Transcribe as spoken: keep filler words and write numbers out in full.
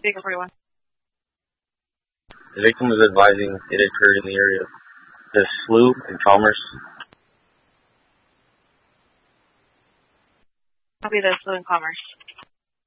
Vehicle forty-one. The victim was advising it occurred in the area of the Slough in Commerce. Copy the Slough in Commerce.